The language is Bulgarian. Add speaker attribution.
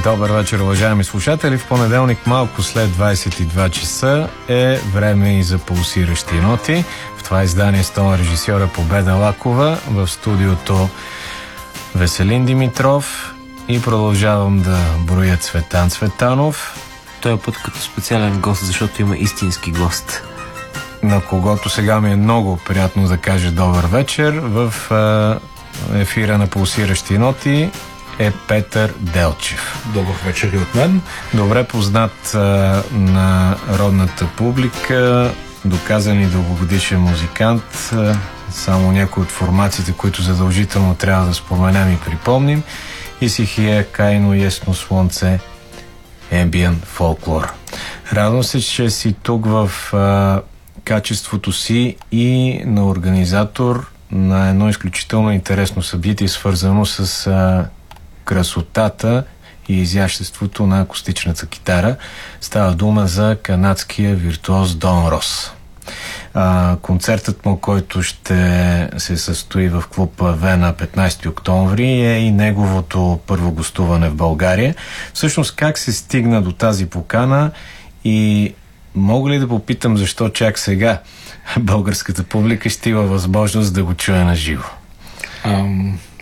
Speaker 1: Добър вечер, уважаеми слушатели. В понеделник малко след 22 часа е време и за пулсиращи ноти. В това издание с тон режисьора Победа Лакова, в студиото Веселин Димитров и продължавам да броя Цветан Цветанов.
Speaker 2: Той е път като специален гост, защото има истински гост,
Speaker 1: на когото сега ми е много приятно да кажа добър вечер. В ефира на пулсиращи ноти е Петър Делчев.
Speaker 3: Добър вечер и от мен.
Speaker 1: Добре познат на родната публика, доказан и дългогодишен музикант. Само някои от формациите, които задължително трябва да споменем и припомним. Исихия, Кайно, Ясно слънце, Ембиент фолклор. Радвам се, че си тук в качеството си и на организатор на едно изключително интересно събитие, свързано с красотата и изяществото на акустичната китара. Става дума за канадския виртуоз Дон Рос. Концертът му, който ще се състои в клуб Вена 15 октомври, е и неговото първо гостуване в България. Всъщност, как се стигна до тази покана и мога ли да попитам защо чак сега българската публика ще има възможност да го чуе на живо?